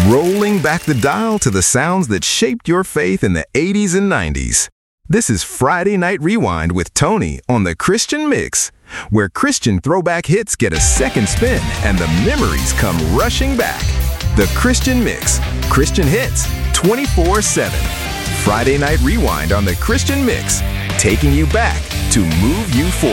rolling back the dial to the sounds that shaped your faith in the 80s and 90s. This is Friday Night Rewind with Tony on the Christian Mix, where Christian throwback hits get a second spin and the memories come rushing back. The Christian Mix, Christian hits 24/7. Friday Night Rewind on the Christian Mix, taking you back to move you forward.